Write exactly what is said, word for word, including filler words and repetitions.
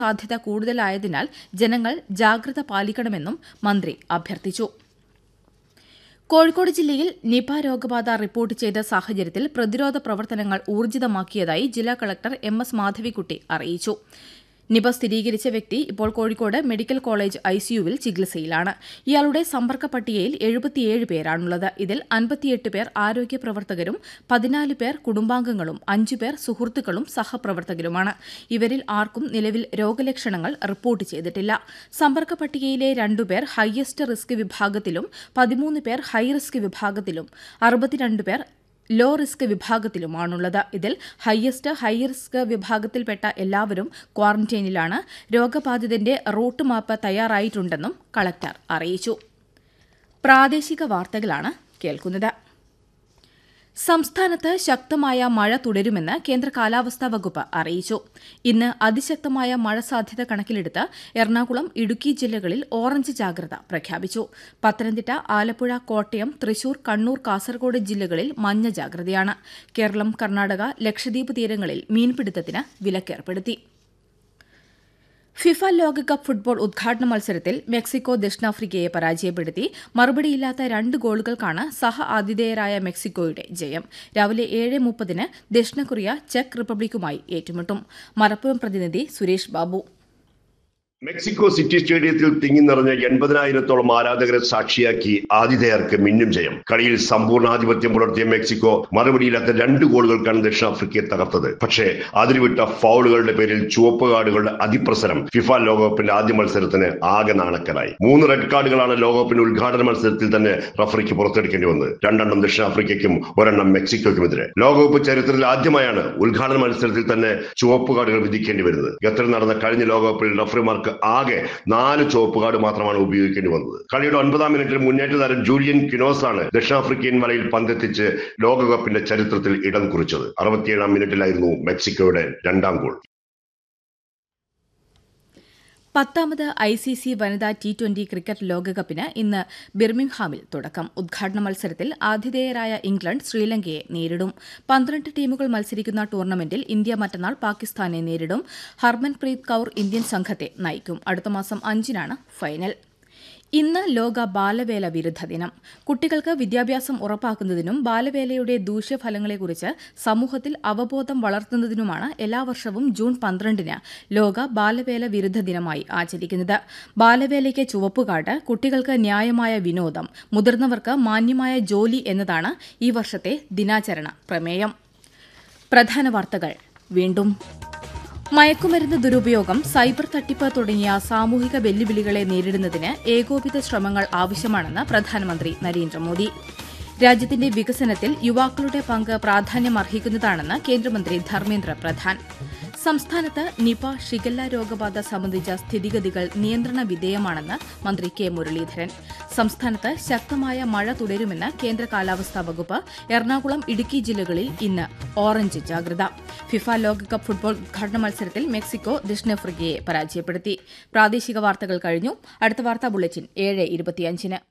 സാധ്യത കൂടുതലായതിനാൽ ജനങ്ങൾ ജാഗ്രത പാലിക്കണമെന്നും മന്ത്രി അഭ്യർത്ഥിച്ചു. കോഴിക്കോട് ജില്ലയിൽ നിപ രോഗബാധ റിപ്പോർട്ട് ചെയ്ത സാഹചര്യത്തിൽ പ്രതിരോധ പ്രവർത്തനങ്ങൾ ഊർജിതമാക്കിയതായി ജില്ലാ കളക്ടർ എം എസ് മാധവിക്കുട്ടി അറിയിച്ചു. നിപ സ്ഥിരീകരിച്ച വ്യക്തി ഇപ്പോൾ കോഴിക്കോട് മെഡിക്കൽ കോളേജ് ഐസിയുവിൽ ചികിത്സയിലാണ്. ഇയാളുടെ സമ്പർക്ക പട്ടികയിൽ എഴുപത്തിയേഴ് പേരാണുള്ളത്. ഇതിൽ അൻപത്തിയെട്ട് പേർ ആരോഗ്യ പ്രവർത്തകരും പതിനാല് പേർ കുടുംബാംഗങ്ങളും അഞ്ചു പേർ സുഹൃത്തുക്കളും സഹപ്രവർത്തകരുമാണ്. ഇവരിൽ ആർക്കും നിലവിൽ രോഗലക്ഷണങ്ങൾ റിപ്പോർട്ട് ചെയ്തിട്ടില്ല. സമ്പർക്ക പട്ടികയിലെ രണ്ടുപേർ ഹയസ്റ്റ് റിസ്ക് വിഭാഗത്തിലും പതിമൂന്ന് പേർ ഹൈറിസ്ക് വിഭാഗത്തിലും അറുപത്തിരണ്ട് പേർ ലോ റിസ്ക് വിഭാഗത്തിലുമാണുള്ളത്. ഇതിൽ ഹയസ്റ്റ് ഹൈ റിസ്ക് വിഭാഗത്തിൽപ്പെട്ട എല്ലാവരും ക്വാറന്റൈനിലാണ്. രോഗബാധിതന്റെ റൂട്ട് മാപ്പ് തയ്യാറായിട്ടുണ്ടെന്നും കളക്ടർ അറിയിച്ചു. പ്രാദേശിക വാർത്തകളാണ് കേൾക്കുന്നത്. സംസ്ഥാനത്ത് ശക്തമായ മഴ തുടരുമെന്ന് കേന്ദ്ര കാലാവസ്ഥാ വകുപ്പ് അറിയിച്ചു. ഇന്ന് അതിശക്തമായ മഴ സാധ്യത കണക്കിലെടുത്ത് എറണാകുളം, ഇടുക്കി ജില്ലകളിൽ ഓറഞ്ച് ജാഗ്രത പ്രഖ്യാപിച്ചു. പത്തനംതിട്ട, ആലപ്പുഴ, കോട്ടയം, തൃശൂർ, കണ്ണൂർ, കാസർഗോഡ് ജില്ലകളിൽ മഞ്ഞ ജാഗ്രതയാണ്. കേരളം, കർണാടക, ലക്ഷദ്വീപ് തീരങ്ങളിൽ മീൻപിടുത്തത്തിന് വിലക്കേർപ്പെടുത്തി. ഫിഫ ലോകകപ്പ് ഫുട്ബോൾ ഉദ്ഘാടന മത്സരത്തിൽ മെക്സിക്കോ ദക്ഷിണാഫ്രിക്കയെ പരാജയപ്പെടുത്തി. മറുപടിയില്ലാത്ത രണ്ട് ഗോളുകൾക്കാണ് സഹ ആതിഥേയരായ മെക്സിക്കോയുടെ ജയം. രാവിലെ ഏഴ് മുപ്പതിന് ദക്ഷിണ കൊറിയ ചെക്ക് റിപ്പബ്ലിക്കുമായി ഏറ്റുമുട്ടും. മലപ്പുറം പ്രതിനിധി സുരേഷ് ബാബു. മെക്സിക്കോ സിറ്റി സ്റ്റേഡിയത്തിൽ തിങ്ങി നിറഞ്ഞ എൺപതിനായിരത്തോളം ആരാധകരെ സാക്ഷിയാക്കി ആതിഥേയർക്ക് മിന്നും ജയം. കളിയിൽ സമ്പൂർണ്ണാധിപത്യം പുലർത്തിയ മെക്സിക്കോ മറുപടിയില്ലാത്ത രണ്ട് ഗോളുകൾക്കാണ് ദക്ഷിണാഫ്രിക്കയെ തകർത്തത്. പക്ഷേ അതിരുവിട്ട ഫൗളുകളുടെ പേരിൽ ചുവപ്പ് കാർഡുകളുടെ അതിപ്രസരം ഫിഫ ലോകകപ്പിന്റെ ആദ്യ മത്സരത്തിന് ആകെ നാണക്കലായി. മൂന്ന് റെഡ് കാർഡുകളാണ് ലോകകപ്പിന്റെ ഉദ്ഘാടന മത്സരത്തിൽ തന്നെ റഫറിക്ക് പുറത്തെടുക്കേണ്ടി വന്നത്. രണ്ടെണ്ണം ദക്ഷിണാഫ്രിക്കയ്ക്കും ഒരെണ്ണം മെക്സിക്കോയ്ക്കുമെതിരെ. ലോകകപ്പ് ചരിത്രത്തിൽ ആദ്യമായാണ് ഉദ്ഘാടന മത്സരത്തിൽ തന്നെ ചുവപ്പ് കാർഡുകൾ വിധിക്കേണ്ടി വരുന്നത്. ഖത്തറിൽ നടന്ന കഴിഞ്ഞ ലോകകപ്പിൽ റഫറിമാർക്ക് ആകെ നാല് ചുവപ്പ് കാർഡ് മാത്രമാണ് ഉപയോഗിക്കേണ്ടി വന്നത്. കളിയുടെ ഒൻപതാം മിനിറ്റിൽ മുന്നേറ്റ താരം ജൂലിയൻ ക്വിനോസ് ആണ് ദക്ഷിണാഫ്രിക്കൻ വലയിൽ പന്തെത്തിച്ച് ലോകകപ്പിന്റെ ചരിത്രത്തിൽ ഇടം കുറിച്ചത്. അറുപത്തിയേഴാം മിനിറ്റിലായിരുന്നു മെക്സിക്കോയുടെ രണ്ടാം ഗോൾ. പത്താമത് ഐ സി സി വനിതാ ടി ട്വന്റി ക്രിക്കറ്റ് ലോകകപ്പിന് ഇന്ന് ബിർമിംഗ്ഹാമിൽ തുടക്കം. ഉദ്ഘാടന മത്സരത്തിൽ ആതിഥേയരായ ഇംഗ്ലണ്ട് ശ്രീലങ്കയെ നേരിടും. പന്ത്രണ്ട് ടീമുകൾ മത്സരിക്കുന്ന ടൂർണമെന്റിൽ ഇന്ത്യ മറ്റന്നാൾ പാകിസ്ഥാനെ നേരിടും. ഹർമൻപ്രീത് കൌർ ഇന്ത്യൻ സംഘത്തെ നയിക്കും. അടുത്ത മാസം അഞ്ചിനാണ് ഫൈനൽ. ഇന്ന് ലോക ബാലവേല വിരുദ്ധ ദിനം. കുട്ടികൾക്ക് വിദ്യാഭ്യാസം ഉറപ്പാക്കുന്നതിനും ബാലവേലയുടെ ദൂഷ്യഫലങ്ങളെക്കുറിച്ച് സമൂഹത്തിൽ അവബോധം വളർത്തുന്നതിനുമാണ് എല്ലാ വർഷവും ജൂൺ പന്ത്രണ്ടിന് ലോക ബാലവേല വിരുദ്ധ ദിനമായി ആചരിക്കുന്നത്. ബാലവേലയ്ക്ക് ചുവപ്പുകാർഡ്, കുട്ടികൾക്ക് ന്യായമായ വിനോദം, മുതിർന്നവർക്ക് മാന്യമായ ജോലി എന്നതാണ് ഈ വർഷത്തെ ദിനാചരണ പ്രമേയം. പ്രധാന വാർത്തകൾ വീണ്ടും. മയക്കുമരുന്ന് ദുരുപയോഗം, സൈബർ തട്ടിപ്പ് തുടങ്ങിയ സാമൂഹിക വെല്ലുവിളികളെ നേരിടുന്നതിന് ഏകോപിത ശ്രമങ്ങൾ ആവശ്യമാണെന്ന് പ്രധാനമന്ത്രി നരേന്ദ്രമോദി. രാജ്യത്തിന്റെ വികസനത്തിൽ യുവാക്കളുടെ പങ്ക് പ്രാധാന്യമർഹിക്കുന്നതാണെന്ന് കേന്ദ്രമന്ത്രി ധർമ്മേന്ദ്ര പ്രധാൻ. സംസ്ഥാനത്ത് നിപ, ഷിഗല്ല രോഗബാധ സംബന്ധിച്ച സ്ഥിതിഗതികൾ നിയന്ത്രണ വിധേയമാണെന്ന് മന്ത്രി കെ മുരളീധരൻ. സംസ്ഥാനത്ത് ശക്തമായ മഴ തുടരുമെന്ന് കേന്ദ്ര കാലാവസ്ഥാ വകുപ്പ്. എറണാകുളം, ഇടുക്കി ജില്ലകളിൽ ഇന്ന് ഓറഞ്ച് ജാഗ്രത. ഫിഫ ലോകകപ്പ് ഫുട്ബോൾ ഉദ്ഘാടന മത്സരത്തിൽ മെക്സിക്കോ ദക്ഷിണാഫ്രിക്കയെ പരാജയപ്പെടുത്തി. പ്രാദേശിക വാർത്തകൾ കഴിഞ്ഞു. അടുത്ത വാർത്താ ബുള്ളറ്റിൻ ഏഴ് ഇരുപത്തിയഞ്ചിന്.